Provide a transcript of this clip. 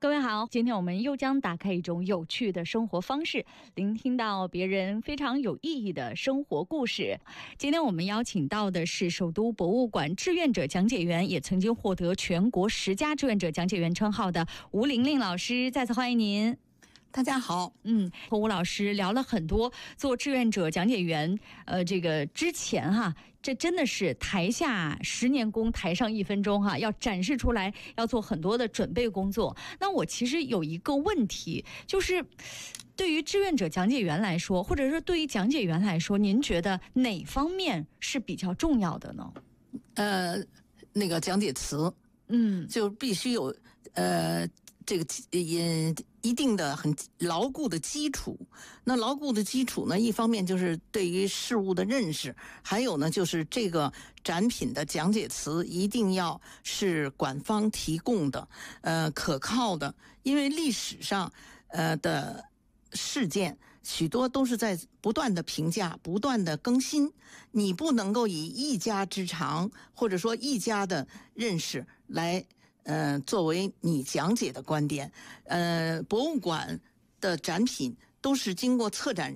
各位好，今天我们又将打开一种有趣的生活方式，聆听到别人非常有意义的生活故事。今天我们邀请到的是首都博物馆志愿者讲解员，也曾经获得全国10佳志愿者讲解员称号的吴玲玲老师，再次欢迎您。 大家好， 和吴老师聊了很多做志愿者讲解员，这个之前哈，这真的是台下10年功，台上1分钟哈，要展示出来，要做很多的准备工作。那我其实有一个问题，就是对于志愿者讲解员来说，或者是对于讲解员来说，您觉得哪方面是比较重要的呢？ 那个讲解词，就必须有这个一定的很牢固的基础。那牢固的基础呢，一方面就是对于事物的认识，还有呢就是这个展品的讲解词一定要是馆方提供的，可靠的。因为历史上的事件许多都是在不断的评价、不断的更新，你不能够以一家之长或者说一家的认识来作为你讲解的观点。博物馆的展品都是经过策展